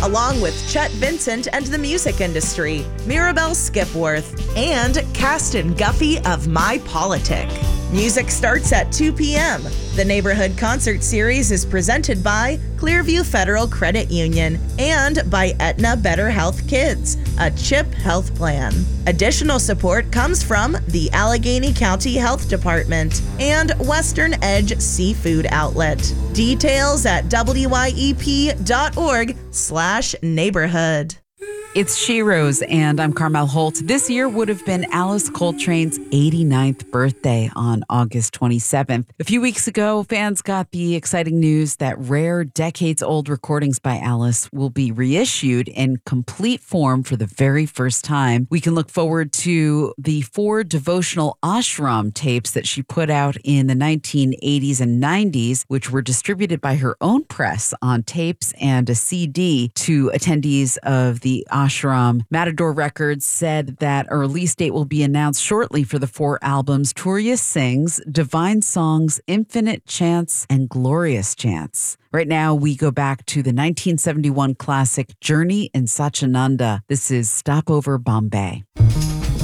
along with Chet Vincent and the music industry, Mirabelle Skipworth, and Caston Guffey of My Politic. Music starts at 2 p.m. The Neighborhood Concert Series is presented by Clearview Federal Credit Union and by Aetna Better Health Kids, a CHIP health plan. Additional support comes from the Allegheny County Health Department and Western Edge Seafood Outlet. Details at wyep.org/neighborhood. It's Sheroes, and I'm Carmel Holt. This year would have been Alice Coltrane's 89th birthday on August 27th. A few weeks ago, fans got the exciting news that rare decades-old recordings by Alice will be reissued in complete form for the very first time. We can look forward to the 4 devotional ashram tapes that she put out in the 1980s and 90s, which were distributed by her own press on tapes and a CD to attendees of the ashram. Matador Records said that a release date will be announced shortly for the 4 albums: Turiya Sings, Divine Songs, Infinite Chants, and Glorious Chants. Right now, we go back to the 1971 classic Journey in Satchidananda. This is Stopover Bombay.